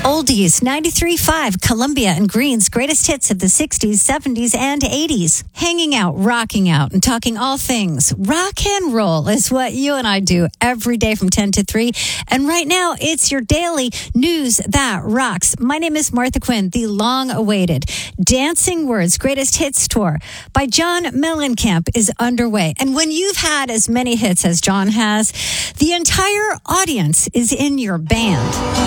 Oldies 93.5, Columbia and Green's greatest hits of the 60s, 70s, and 80s. Hanging out, rocking out, and talking all things. Rock and roll is what you and I do every day from 10 to 3. And right now, it's your daily news that rocks. My name is Martha Quinn, the long-awaited Dancing Words Greatest Hits Tour by John Mellencamp is underway. And when you've had as many hits as John has, the entire audience is in your band.